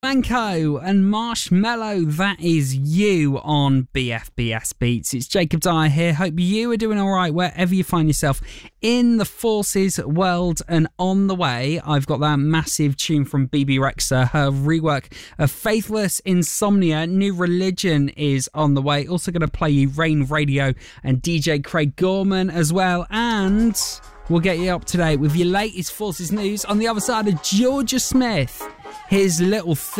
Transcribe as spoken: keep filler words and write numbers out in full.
Blanco and Marshmallow, that is You on B F B S Beats. It's Jacob Dyer here. Hope you are doing all right wherever you find yourself in the Forces world. And on the way, I've got that massive tune from B B Rexa, her rework of Faithless Insomnia. New Religion is on the way. Also going to play you Rain Radio and D J Craig Gorman as well. And we'll get you up to date with your latest Forces news on the other side of Georgia Smith. His little